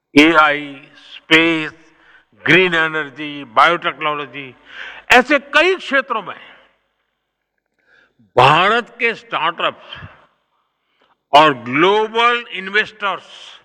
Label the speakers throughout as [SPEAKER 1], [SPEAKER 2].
[SPEAKER 1] AI, space, green energy, biotechnology, ऐसे कई क्षेत्रों में भारत के स्टार्टअप्स और ग्लोबल इन्वेस्टर्स,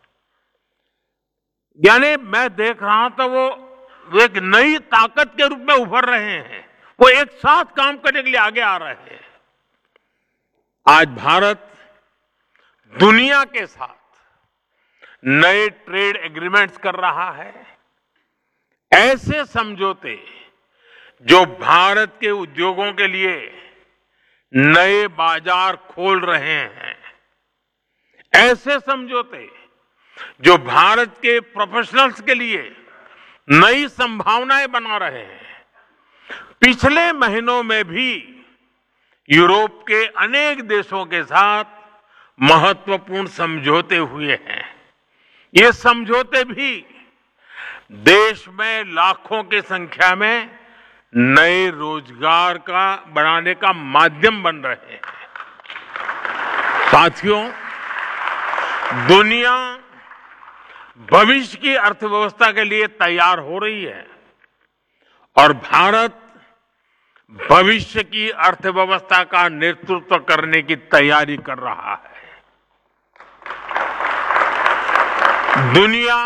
[SPEAKER 1] यानी मैं देख रहा था वो एक नई ताकत के रूप में उभर रहे हैं। वो एक साथ काम करने के लिए आगे आ रहे हैं। आज भारत दुनिया के साथ नए ट्रेड एग्रीमेंट्स कर रहा है। ऐसे समझौते जो भारत के उद्योगों के लिए नए बाजार खोल रहे हैं, ऐसे समझौते जो भारत के प्रोफेशनल्स के लिए नई संभावनाएं बना रहे हैं। पिछले महीनों में भी यूरोप के अनेक देशों के साथ महत्वपूर्ण समझौते हुए हैं। ये समझौते भी देश में लाखों की संख्या में नए रोजगार का बनाने का माध्यम बन रहे हैं। साथियों, दुनिया भविष्य की अर्थव्यवस्था के लिए तैयार हो रही है और भारत भविष्य की अर्थव्यवस्था का नेतृत्व करने की तैयारी कर रहा है। दुनिया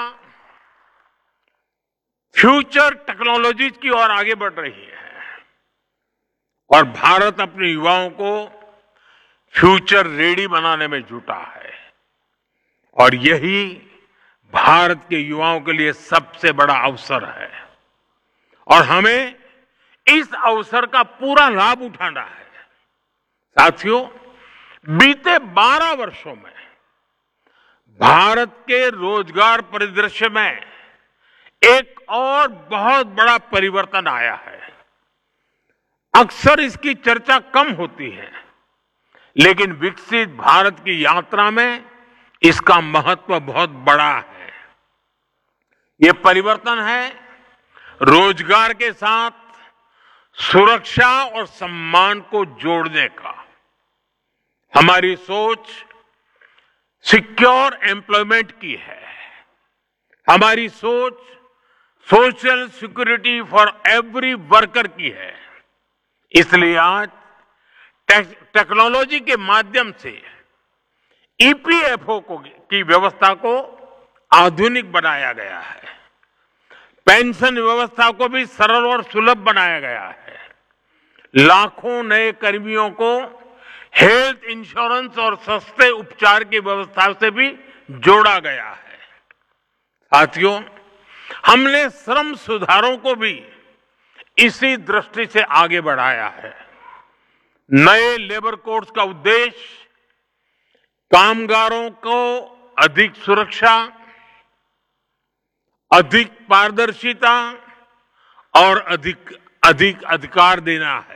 [SPEAKER 1] फ्यूचर टेक्नोलॉजीज की ओर आगे बढ़ रही है और भारत अपने युवाओं को फ्यूचर रेडी बनाने में जुटा है और यही भारत के युवाओं के लिए सबसे बड़ा अवसर है और हमें इस अवसर का पूरा लाभ उठाना है। साथियों, बीते 12 वर्षों में भारत के रोजगार परिदृश्य में एक और बहुत बड़ा परिवर्तन आया है। अक्सर इसकी चर्चा कम होती है, लेकिन विकसित भारत की यात्रा में इसका महत्व बहुत बड़ा है। ये परिवर्तन है रोजगार के साथ सुरक्षा और सम्मान को जोड़ने का। हमारी सोच सिक्योर एम्प्लॉयमेंट की है। हमारी सोच social security for every worker की है। इसलिए आज टेक्नोलॉजी के माध्यम से ईपीएफओ की व्यवस्था को आधुनिक बनाया गया है। पेंशन व्यवस्था को भी सरल और सुलभ बनाया गया है। लाखों नए कर्मियों को हेल्थ इंश्योरेंस और सस्ते उपचार की व्यवस्था से भी जोड़ा गया है। साथियों, हमने श्रम सुधारों को भी इसी दृष्टि से आगे बढ़ाया है। नए लेबर कोड्स का उद्देश्य कामगारों को अधिक सुरक्षा, अधिक पारदर्शिता और अधिक अधिकार देना है।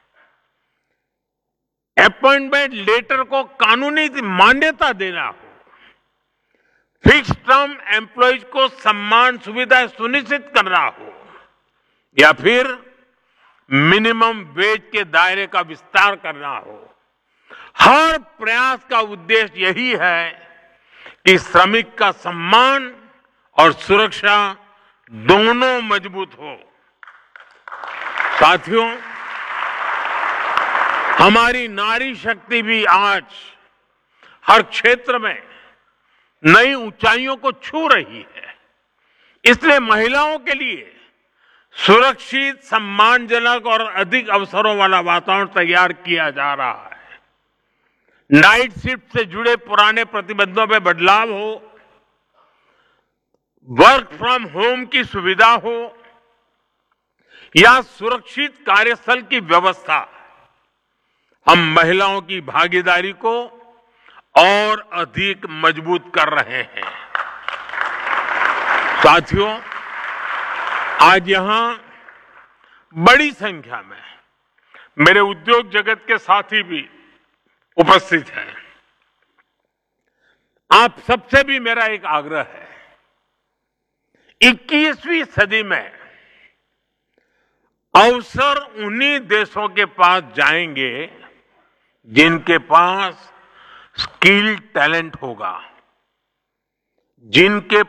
[SPEAKER 1] अपॉइंटमेंट लेटर को कानूनी मान्यता देना हो, फिक्स टर्म एम्प्लॉयज को सम्मान सुविधा सुनिश्चित करना हो या फिर मिनिमम वेज के दायरे का विस्तार करना हो, हर प्रयास का उद्देश्य यही है कि श्रमिक का सम्मान और सुरक्षा दोनों मजबूत हो। साथियों, हमारी नारी शक्ति भी आज हर क्षेत्र में नई ऊंचाइयों को छू रही है। इसलिए महिलाओं के लिए सुरक्षित, सम्मानजनक और अधिक अवसरों वाला वातावरण तैयार किया जा रहा है। नाइट शिफ्ट से जुड़े पुराने प्रतिबंधों में बदलाव हो, वर्क फ्रॉम होम की सुविधा हो या सुरक्षित कार्यस्थल की व्यवस्था, हम महिलाओं की भागीदारी को और अधिक मजबूत कर रहे हैं। साथियों, आज यहां बड़ी संख्या में मेरे उद्योग जगत के साथी भी उपस्थित हैं। आप सबसे भी मेरा एक आग्रह है, 21वीं सदी में अवसर उन्हीं देशों के पास जाएंगे जिनके पास स्किल टैलेंट होगा, जिनके